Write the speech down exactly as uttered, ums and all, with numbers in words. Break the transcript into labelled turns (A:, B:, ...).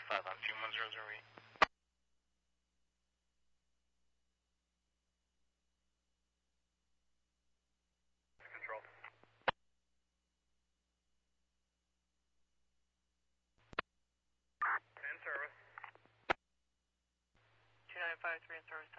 A: five on Fume one zero zero eight. Control. In service.
B: two nine five three in service.